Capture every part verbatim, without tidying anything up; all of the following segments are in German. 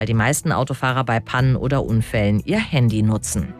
weil die meisten Autofahrer bei Pannen oder Unfällen ihr Handy nutzen.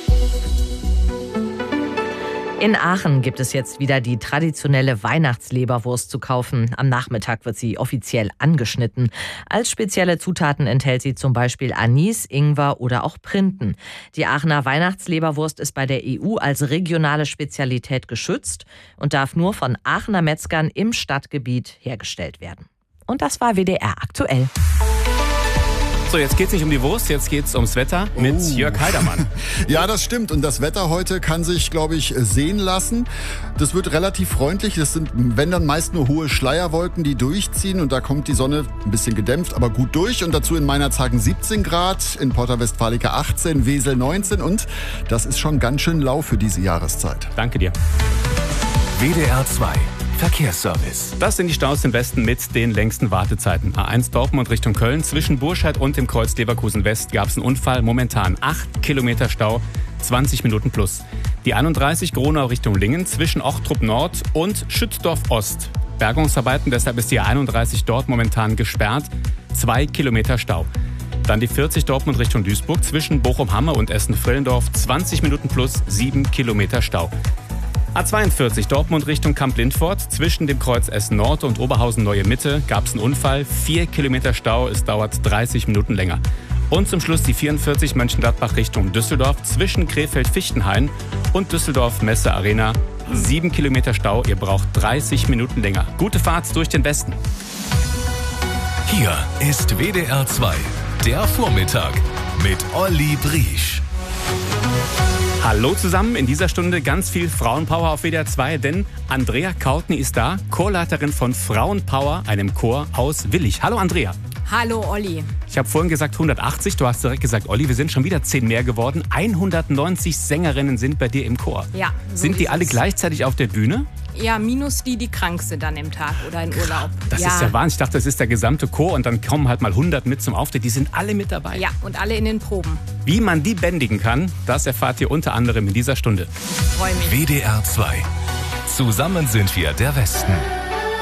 In Aachen gibt es jetzt wieder die traditionelle Weihnachtsleberwurst zu kaufen. Am Nachmittag wird sie offiziell angeschnitten. Als spezielle Zutaten enthält sie zum Beispiel Anis, Ingwer oder auch Printen. Die Aachener Weihnachtsleberwurst ist bei der E U als regionale Spezialität geschützt und darf nur von Aachener Metzgern im Stadtgebiet hergestellt werden. Und das war W D R aktuell. So, jetzt geht's nicht um die Wurst, jetzt geht's ums Wetter mit Oh. Jörg Heidermann. Ja, das stimmt. Und das Wetter heute kann sich, glaube ich, sehen lassen. Das wird relativ freundlich. Das sind, wenn dann meist nur hohe Schleierwolken, die durchziehen. Und da kommt die Sonne ein bisschen gedämpft, aber gut durch. Und dazu in Meinerzhagen siebzehn Grad, in Porta Westfalica achtzehn, Wesel neunzehn. Und das ist schon ganz schön lau für diese Jahreszeit. Danke dir. W D R zwei Verkehrsservice. Das sind die Staus im Westen mit den längsten Wartezeiten. A eins Dortmund Richtung Köln. Zwischen Burscheid und dem Kreuz Leverkusen West gab es einen Unfall. Momentan acht Kilometer Stau, zwanzig Minuten plus. Die einunddreißig Gronau Richtung Lingen zwischen Ochtrup Nord und Schützdorf Ost. Bergungsarbeiten, deshalb ist die A einunddreißig dort momentan gesperrt. zwei Kilometer Stau. Dann die vierzig Dortmund Richtung Duisburg zwischen Bochum-Hamme und Essen-Frillendorf. zwanzig Minuten plus, sieben Kilometer Stau. A zweiundvierzig Dortmund Richtung Kamp-Lindfort. Zwischen dem Kreuz Essen Nord und Oberhausen Neue Mitte gab es einen Unfall. vier Kilometer Stau, es dauert dreißig Minuten länger. Und zum Schluss die vierundvierzig Mönchengladbach Richtung Düsseldorf. Zwischen Krefeld-Fichtenhain und Düsseldorf Messe Arena. sieben Kilometer Stau, ihr braucht dreißig Minuten länger. Gute Fahrt durch den Westen. Hier ist W D R zwei, der Vormittag mit Olli Briesch. Hallo zusammen, in dieser Stunde ganz viel Frauenpower auf W D R zwei, denn Andrea Kautny ist da, Chorleiterin von Frauenpower, einem Chor aus Willich. Hallo Andrea. Hallo Olli. Ich habe vorhin gesagt hundertachtzig, du hast direkt gesagt, Olli, wir sind schon wieder zehn mehr geworden. hundertneunzig Sängerinnen sind bei dir im Chor. Ja, so Sind die ist alle es. gleichzeitig auf der Bühne? Ja, minus die, die krank sind dann im Tag oder in Urlaub. Das ja. ist ja Wahnsinn. Ich dachte, das ist der gesamte Chor und dann kommen halt mal hundert mit zum Auftritt. Die sind alle mit dabei. Ja, und alle in den Proben. Wie man die bändigen kann, das erfahrt ihr unter anderem in dieser Stunde. Freue mich. W D R zwei. Zusammen sind wir der Westen.